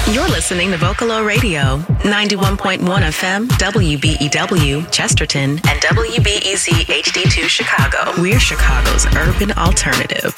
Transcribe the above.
You're listening to Vocalo Radio, 91.1 FM, WBEW, Chesterton, and WBEZ HD2 Chicago. We're Chicago's urban alternative.